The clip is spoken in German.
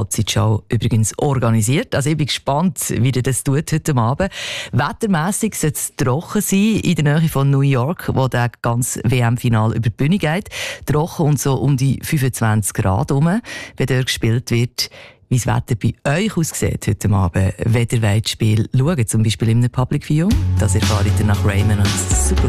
Halbzeitshow übrigens organisiert. Also ich bin gespannt, wie ihr das tut heute Abend. Wettermässig soll es trocken sein in der Nähe von New York, wo der ganze WM-Final über die Bühne geht. Trocken und so um die 25 Grad herum, wenn dort gespielt wird. Wie das Wetter bei euch aussieht heute Abend, wenn ihr das Spiel schaut, zum Beispiel in einem Public Viewing, das erfahrt ihr nach Raymond und Super.